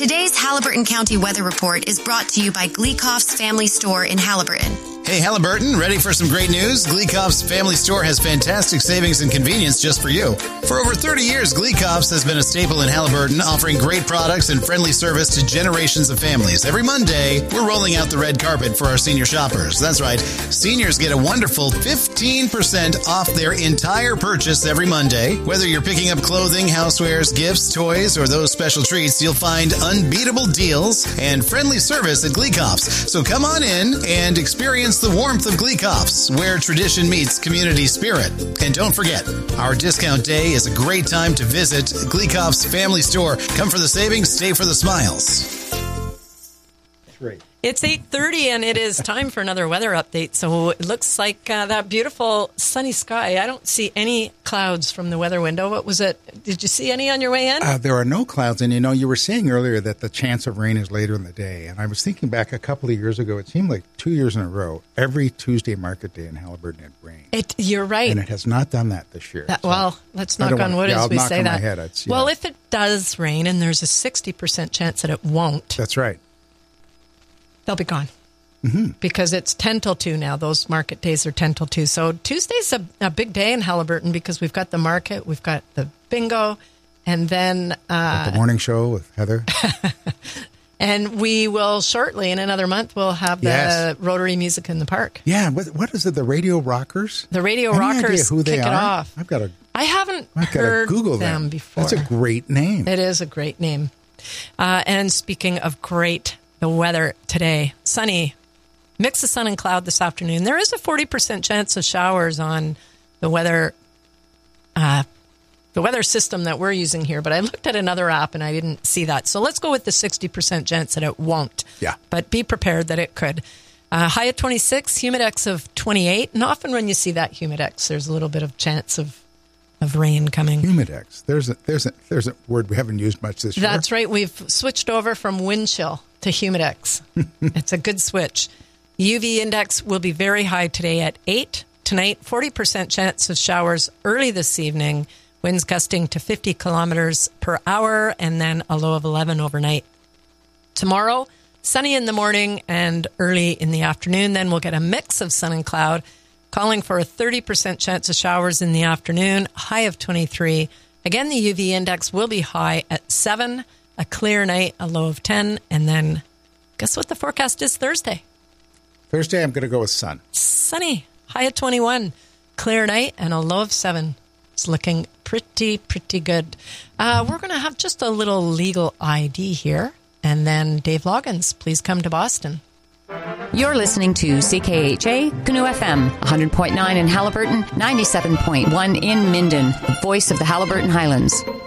Today's Haliburton County Weather Report is brought to you by Gleekoff's Family Store in Haliburton. Hey, Haliburton, ready for some great news? Gleekoff's Family Store has fantastic savings and convenience just for you. For over 30 years, Gleekoff's has been a staple in Haliburton, offering great products and friendly service to generations of families. Every Monday, we're rolling out the red carpet for our senior shoppers. That's right. Seniors get a wonderful 15% off their entire purchase every Monday. Whether you're picking up clothing, housewares, gifts, toys, or those special treats, you'll find unbeatable deals and friendly service at Gleekoff's. So come on in and experience the warmth of Gleekoff's, where tradition meets community spirit. And don't forget, our discount day is a great time to visit Gleekoff's Family Store. Come for the savings, stay for the smiles. It's 8:30 and it is time for another weather update. So it looks like that beautiful sunny sky. I don't see any clouds from the weather window. What was it? Did you see any on your way in? There are no clouds. And, you were saying earlier that the chance of rain is later in the day. And I was thinking back a couple of years ago, it seemed like 2 years in a row, every Tuesday market day in Haliburton had rain. You're right. And it has not done that this year. Well, let's knock on wood as we say that. Head, well, if it does rain, and there's a 60% chance that it won't. That's right. They'll be gone. Mm-hmm. Because it's 10 till 2 now. Those market days are 10 till 2. So Tuesday's a big day in Haliburton because we've got the market, we've got the bingo, and then... the morning show with Heather. And we will shortly, in another month, we'll have the Rotary Music in the Park. Yeah, what is it, the Radio Rockers? The Radio Rockers who they kick are? it off. I haven't heard Google them before. That's a great name. It is a great name. And speaking of great... The weather today, sunny, mix of sun and cloud this afternoon. There is a 40% chance of showers on the weather system that we're using here, but I looked at another app and I didn't see that. So let's go with the 60% chance that it won't. Yeah. But be prepared that it could. High of 26, humidex of 28. And often when you see that humidex, there's a little bit of chance of rain coming. Humidex. There's a word we haven't used much this year. That's right. We've switched over from wind chill to humidex. It's a good switch. UV index will be very high today at 8. Tonight, 40% chance of showers early this evening. Winds gusting to 50 kilometers per hour, and then a low of 11 overnight. Tomorrow, sunny in the morning and early in the afternoon. Then we'll get a mix of sun and cloud, calling for a 30% chance of showers in the afternoon, high of 23. Again, the UV index will be high at 7. A clear night, a low of 10, and then guess what the forecast is Thursday? Thursday, I'm going to go with sun. Sunny, high of 21, clear night, and a low of 7. It's looking pretty good. We're going to have just a little legal ID here, and then Dave Loggins, please come to Boston. You're listening to CKHA Canoe FM, 100.9 in Haliburton, 97.1 in Minden, the voice of the Haliburton Highlands.